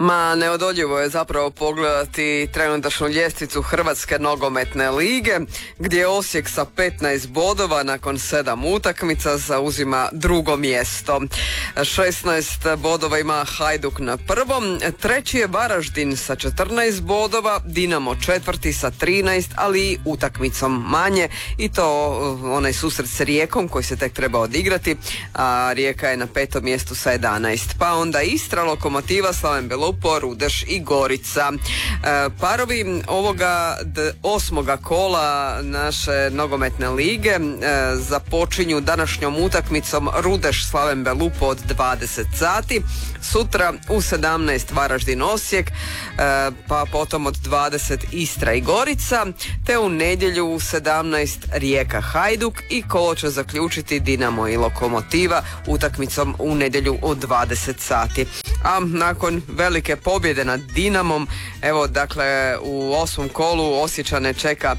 Ma neodoljivo je zapravo pogledati trenutačnu ljestvicu Hrvatske nogometne lige, gdje Osijek sa 15 bodova nakon 7 utakmica zauzima drugo mjesto. 16 bodova ima Hajduk na prvom, treći je Varaždin sa 14 bodova, Dinamo četvrti sa 13, ali i utakmicom manje, i to onaj susret s Rijekom koji se tek treba odigrati, a Rijeka je na 5. mjestu sa 11. Pa onda Istra, Lokomotiva, Slaven Belupo, Rudeš i Gorica. Parovi ovoga 8. kola naše nogometne lige započinju današnjom utakmicom Rudeš Slaven Belupo od 20 sati, sutra u 17 Varaždin Osijek, pa potom od 20 Istra i Gorica, te u nedjelju u 17 Rijeka Hajduk, i kolo će zaključiti Dinamo i Lokomotiva utakmicom u nedjelju od 20 sati. A nakon velike pobjede nad Dinamom, evo dakle u 8. kolu Osječane čeka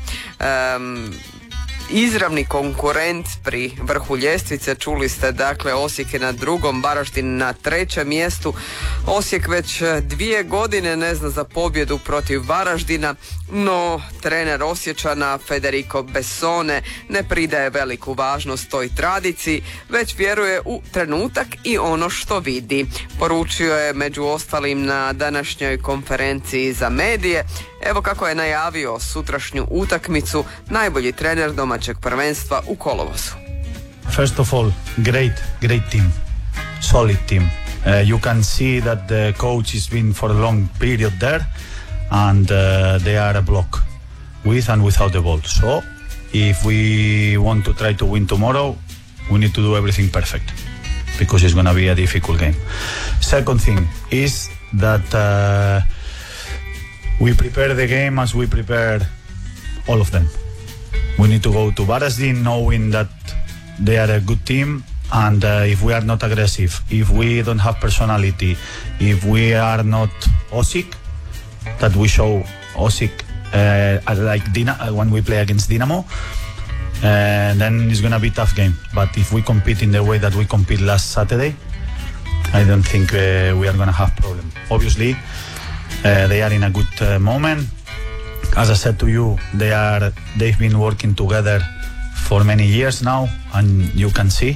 izravni konkurent pri vrhu ljestvice. Čuli ste, dakle, Osijek je na drugom, Varaždin na 3. mjestu. Osijek već 2 godine ne zna za pobjedu protiv Varaždina, no trener Osječana Federico Bessone ne pridaje veliku važnost toj tradiciji, već vjeruje u trenutak i ono što vidi. Poručio je među ostalim na današnjoj konferenciji za medije. Evo kako je najavio sutrašnju utakmicu najbolji trener domaćeg prvenstva u kolovozu. First of all, great team, solid team. You can see that the coach has been for a long period there, and they are a block with and without the ball. So, if we want to try to win tomorrow, we need to do everything perfect, because it's going to be a difficult game. Second thing is that we prepare the game as we prepare all of them. We need to go to Varaždin knowing that they are a good team, and if we are not aggressive, if we don't have personality, if we are not Osijek, that we show Osijek like when we play against Dinamo, then it's going to be a tough game. But if we compete in the way that we compete last Saturday, I don't think we are going to have problem. Obviously, they are in a good moment. As I said to you, they've been working together for many years now, and you can see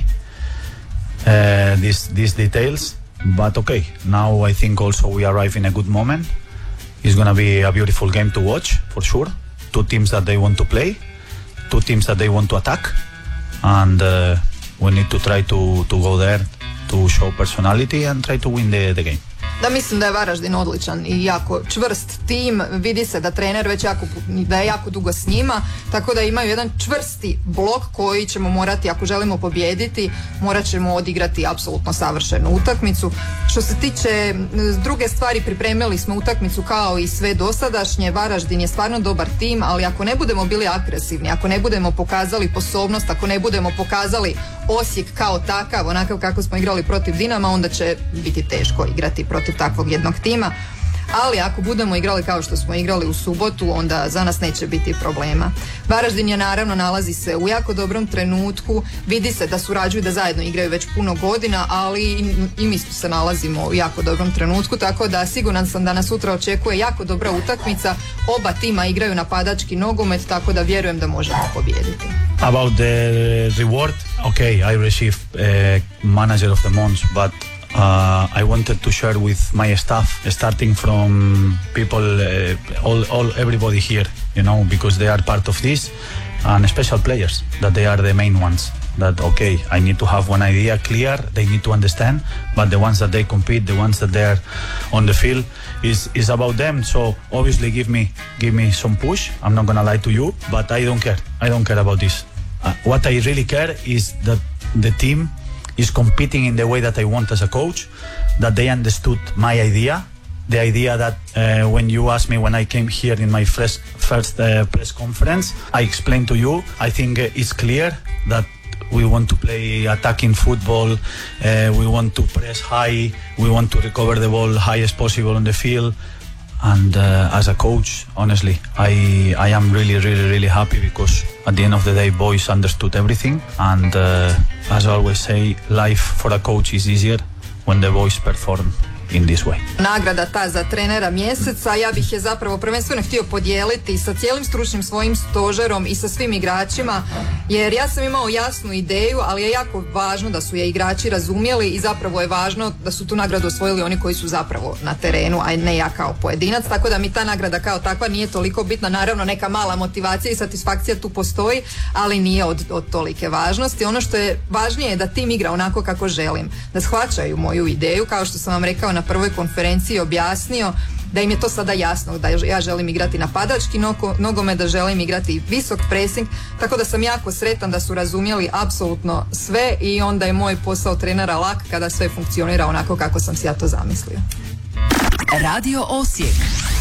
these details. But okay, now I think also we arrive in a good moment. It's going to be a beautiful game to watch, for sure. Two teams that they want to play, two teams that they want to attack, and we need to try to go there to show personality and try to win the game. Da, mislim da je Varaždin odličan i jako čvrst tim, vidi se da trener već da je jako dugo s njima, tako da imaju jedan čvrsti blok koji ćemo morati, ako želimo pobijediti, morat ćemo odigrati apsolutno savršenu utakmicu. Što se tiče druge stvari, pripremili smo utakmicu kao i sve dosadašnje. Varaždin je stvarno dobar tim, ali ako ne budemo bili agresivni, ako ne budemo pokazali sposobnost, ako ne budemo pokazali Osijek kao takav, onakav kako smo igrali protiv Dinama, onda će biti teško igrati protiv takvog jednog tima. Ali ako budemo igrali kao što smo igrali u subotu, onda za nas neće biti problema. Varaždin je naravno nalazi se u jako dobrom trenutku, vidi se da surađuju, da zajedno igraju već puno godina, ali i mi se nalazimo u jako dobrom trenutku, tako da siguran sam da nas sutra očekuje jako dobra utakmica. Oba tima igraju napadački nogomet, tako da vjerujem da možemo pobijediti. About the reward, okay, I received manager of the month, but I wanted to share with my staff, starting from people, everybody here, you know, because they are part of this, and special players, that they are the main ones. That, okay, I need to have one idea clear, they need to understand, but the ones that they compete, the ones that they are on the field, is about them. So obviously give me some push. I'm not gonna lie to you, but I don't care. I don't care about this. What I really care is that the team is competing in the way that I want as a coach, that they understood my idea, the idea that when you asked me when I came here in my first press conference, I explained to you, I think it's clear that we want to play attacking football, we want to press high, we want to recover the ball high as possible on the field. And as a coach, honestly, I am really happy, because at the end of the day, boys understood everything. And as I always say, life for a coach is easier when the boys perform in this way. Nagrada ta za trenera mjeseca, ja bih je zapravo prvenstveno htio podijeliti sa cijelim stručnim svojim stožerom i sa svim igračima, jer ja sam imao jasnu ideju, ali je jako važno da su je igrači razumjeli i zapravo je važno da su tu nagradu osvojili oni koji su zapravo na terenu, a ne ja kao pojedinac, tako da mi ta nagrada kao takva nije toliko bitna. Naravno, neka mala motivacija i satisfakcija tu postoji, ali nije od tolike važnosti. Ono što je važnije je da tim igra onako kako želim, da shvaćaju moju ideju, kao što sam vam rekao na prvoj konferenciji, objasnio da im je to sada jasno, da ja želim igrati napadački nogomet, da želim igrati visok pressing, tako da sam jako sretan da su razumjeli apsolutno sve i onda je moj posao trenera lak kada sve funkcionira onako kako sam si ja to zamislio. Radio Osijek.